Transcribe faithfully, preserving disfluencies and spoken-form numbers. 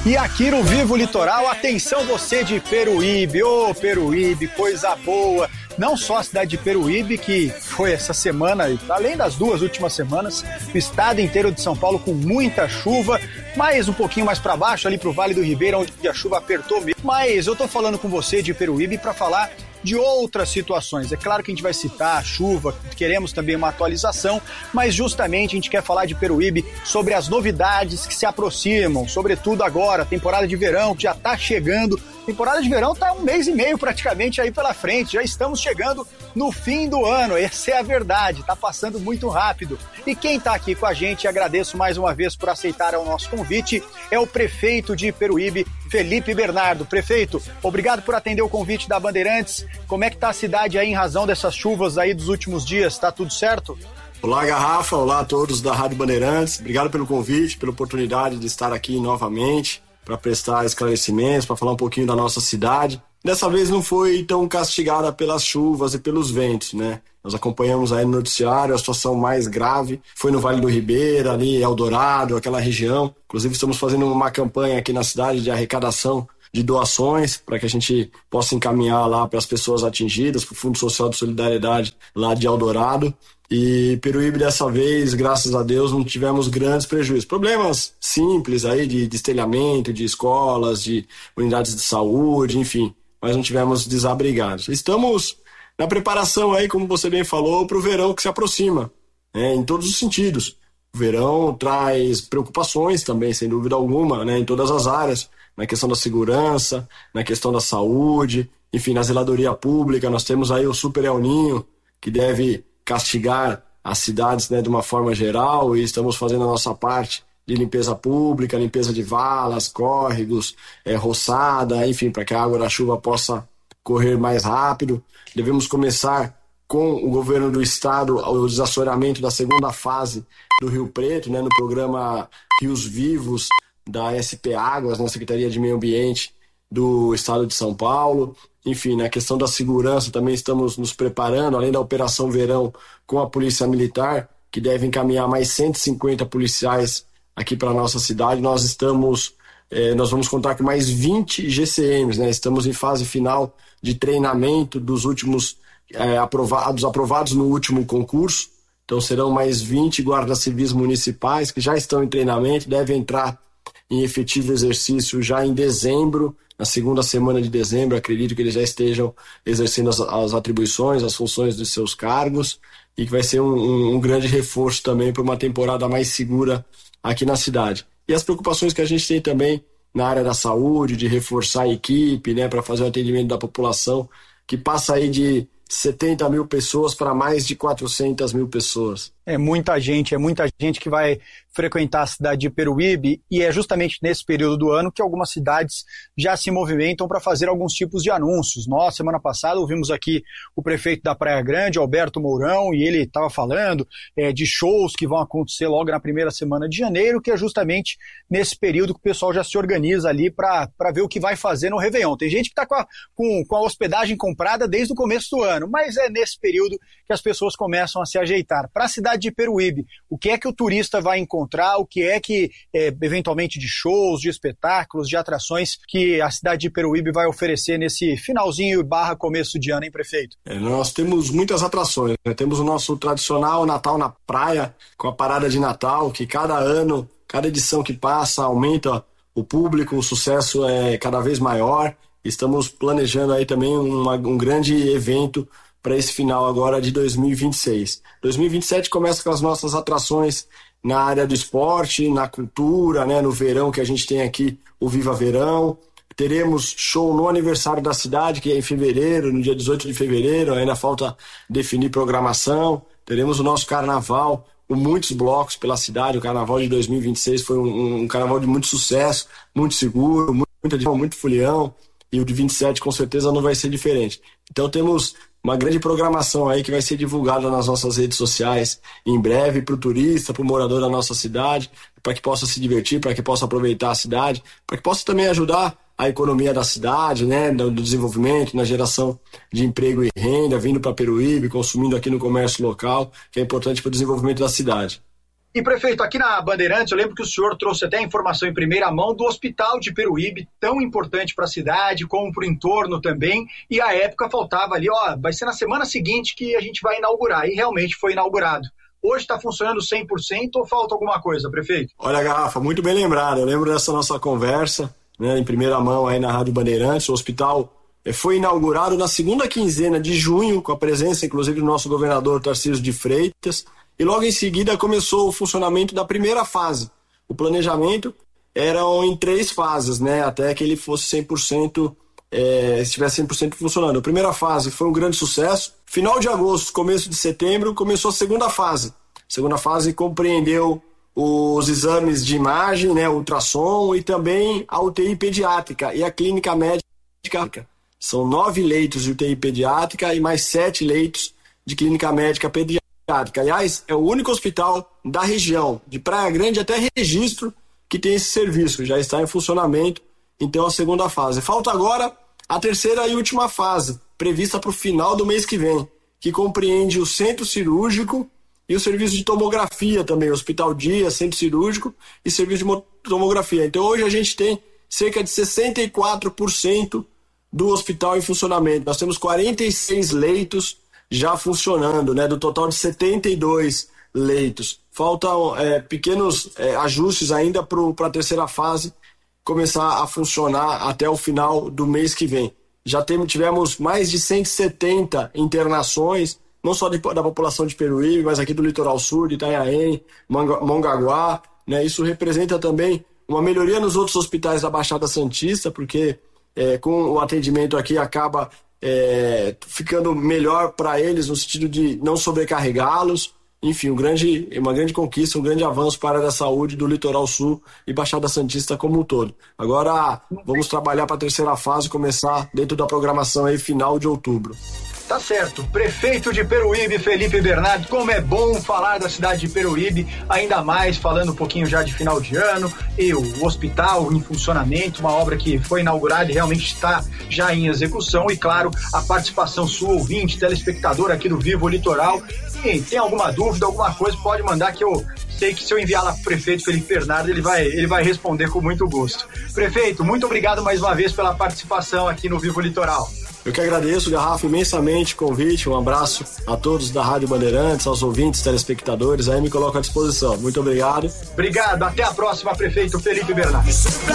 E aqui no Vivo Litoral, atenção você de Peruíbe, ô oh, Peruíbe, coisa boa. Não só a cidade de Peruíbe, que foi essa semana, além das duas últimas semanas, o estado inteiro de São Paulo com muita chuva, mas um pouquinho mais para baixo, ali para o Vale do Ribeira, onde a chuva apertou mesmo. Mas eu tô falando com você de Peruíbe para falar de outras situações. É claro que a gente vai citar a chuva, queremos também uma atualização, mas justamente a gente quer falar de Peruíbe sobre as novidades que se aproximam, sobretudo agora, a temporada de verão que já está chegando. A temporada de verão está um mês e meio praticamente aí pela frente, já estamos chegando no fim do ano, essa é a verdade, está passando muito rápido. E quem está aqui com a gente, agradeço mais uma vez por aceitar o nosso convite, é o prefeito de Peruíbe, Felipe Bernardo. Prefeito, obrigado por atender o convite da Bandeirantes. Como é que está a cidade aí em razão dessas chuvas aí dos últimos dias? Está tudo certo? Olá, Garrafa, olá a todos da Rádio Bandeirantes. Obrigado pelo convite, pela oportunidade de estar aqui novamente para prestar esclarecimentos, para falar um pouquinho da nossa cidade. Dessa vez não foi tão castigada pelas chuvas e pelos ventos, né? Nós acompanhamos aí no noticiário a situação mais grave, foi no Vale do Ribeira, ali Eldorado, aquela região. Inclusive estamos fazendo uma campanha aqui na cidade de arrecadação de doações para que a gente possa encaminhar lá para as pessoas atingidas, para o Fundo Social de Solidariedade lá de Eldorado. E Peruíbe dessa vez, graças a Deus, não tivemos grandes prejuízos. Problemas simples aí de destelhamento, de escolas, de unidades de saúde, enfim, mas não tivemos desabrigados. Estamos na preparação aí, como você bem falou, para o verão que se aproxima, né, em todos os sentidos. O verão traz preocupações também, sem dúvida alguma, né, em todas as áreas, na questão da segurança, na questão da saúde, enfim, na zeladoria pública. Nós temos aí o Super El Niño, que deve castigar as cidades, né, de uma forma geral, e estamos fazendo a nossa parte de limpeza pública, limpeza de valas, córregos, é, roçada, enfim, para que a água da chuva possa correr mais rápido. Devemos começar com o governo do estado o desassoreamento da segunda fase do Rio Preto, né, no programa Rios Vivos da S P Águas, na Secretaria de Meio Ambiente do estado de São Paulo. Enfim, na questão da segurança também estamos nos preparando, além da Operação Verão com a Polícia Militar, que deve encaminhar mais cento e cinquenta policiais aqui para a nossa cidade. Nós estamos, eh, nós vamos contar com mais vinte G C Ms, né? Estamos em fase final de treinamento dos últimos eh, aprovados, aprovados no último concurso. Então serão mais vinte guardas civis municipais que já estão em treinamento, devem entrar em efetivo exercício já em dezembro, na segunda semana de dezembro. Acredito que eles já estejam exercendo as, as atribuições, as funções dos seus cargos, e que vai ser um, um, um grande reforço também para uma temporada mais segura aqui na cidade. E as preocupações que a gente tem também na área da saúde, de reforçar a equipe, né, para fazer o atendimento da população, que passa aí de setenta mil pessoas para mais de quatrocentas mil pessoas. É muita gente, é muita gente que vai frequentar a cidade de Peruíbe, e é justamente nesse período do ano que algumas cidades já se movimentam para fazer alguns tipos de anúncios. Nós, semana passada, ouvimos aqui o prefeito da Praia Grande, Alberto Mourão, e ele estava falando é, de shows que vão acontecer logo na primeira semana de janeiro, que é justamente nesse período que o pessoal já se organiza ali para ver o que vai fazer no Réveillon. Tem gente que está com a, com, com a hospedagem comprada desde o começo do ano, mas é nesse período que as pessoas começam a se ajeitar. Para a cidade de Peruíbe, o que é que o turista vai encontrar, o que é que, é, eventualmente, de shows, de espetáculos, de atrações que a cidade de Peruíbe vai oferecer nesse finalzinho barra começo de ano, hein, prefeito? É, nós temos muitas atrações, né? Temos o nosso tradicional Natal na Praia, com a parada de Natal, que cada ano, cada edição que passa, aumenta o público, o sucesso é cada vez maior. Estamos planejando aí também uma, um grande evento para esse final agora de dois mil e vinte e seis. dois mil e vinte e sete começa com as nossas atrações na área do esporte, na cultura, né, no verão que a gente tem aqui o Viva Verão. Teremos show no aniversário da cidade, que é em fevereiro, no dia dezoito de fevereiro, ainda falta definir programação. Teremos o nosso carnaval, com muitos blocos pela cidade. O carnaval de dois mil e vinte e seis foi um, um carnaval de muito sucesso, muito seguro, muito, muito folião, e o de vinte e sete com certeza não vai ser diferente. Então temos uma grande programação aí que vai ser divulgada nas nossas redes sociais em breve para o turista, para o morador da nossa cidade, para que possa se divertir, para que possa aproveitar a cidade, para que possa também ajudar a economia da cidade, né, do desenvolvimento, na geração de emprego e renda, vindo para Peruíbe, consumindo aqui no comércio local, que é importante para o desenvolvimento da cidade. E, prefeito, aqui na Bandeirantes, eu lembro que o senhor trouxe até a informação em primeira mão do Hospital de Peruíbe, tão importante para a cidade, como para o entorno também, e à época faltava ali, ó, vai ser na semana seguinte que a gente vai inaugurar, e realmente foi inaugurado. Hoje está funcionando cem por cento ou falta alguma coisa, prefeito? Olha, Garrafa, muito bem lembrado, eu lembro dessa nossa conversa, né, em primeira mão aí na Rádio Bandeirantes. O hospital foi inaugurado na segunda quinzena de junho, com a presença, inclusive, do nosso governador Tarcísio de Freitas, e logo em seguida começou o funcionamento da primeira fase. O planejamento era em três fases, né, até que ele fosse cem por cento, é, estivesse cem por cento funcionando. A primeira fase foi um grande sucesso. Final de agosto, começo de setembro, começou a segunda fase. A segunda fase compreendeu os exames de imagem, né, ultrassom, e também a U T I pediátrica e a clínica médica. São nove leitos de U T I pediátrica e mais sete leitos de clínica médica pediátrica. Aliás, é o único hospital da região, de Praia Grande até Registro, que tem esse serviço, já está em funcionamento, então a segunda fase. Falta agora a terceira e última fase, prevista para o final do mês que vem, que compreende o centro cirúrgico e o serviço de tomografia também, hospital dia, centro cirúrgico e serviço de tomografia. Então hoje a gente tem cerca de sessenta e quatro por cento do hospital em funcionamento. Nós temos quarenta e seis leitos já funcionando, né, do total de setenta e dois leitos. Faltam é, pequenos é, ajustes ainda para a terceira fase começar a funcionar até o final do mês que vem. Já temos, tivemos mais de cento e setenta internações, não só de, da população de Peruíbe, mas aqui do Litoral Sul, de Itanhaém, Mongaguá, né? Isso representa também uma melhoria nos outros hospitais da Baixada Santista, porque é, com o atendimento aqui acaba É, ficando melhor para eles no sentido de não sobrecarregá-los. Enfim, um grande, uma grande conquista, um grande avanço para a área da saúde do Litoral Sul e Baixada Santista como um todo. Agora vamos trabalhar para a terceira fase, começar dentro da programação aí final de outubro. Tá certo. Prefeito de Peruíbe, Felipe Bernardo, como é bom falar da cidade de Peruíbe, ainda mais falando um pouquinho já de final de ano, e o hospital em funcionamento, uma obra que foi inaugurada e realmente está já em execução, e claro, a participação sua, ouvinte, telespectador aqui do Vivo Litoral. E tem alguma dúvida, alguma coisa, pode mandar, que eu sei que se eu enviar lá pro prefeito Felipe Bernardo, ele vai, ele vai responder com muito gosto. Prefeito, muito obrigado mais uma vez pela participação aqui no Vivo Litoral. Eu que agradeço, Garrafa, imensamente o convite. Um abraço a todos da Rádio Bandeirantes, aos ouvintes, telespectadores. Aí me coloco à disposição. Muito obrigado. Obrigado. Até a próxima, prefeito Felipe Bernardo.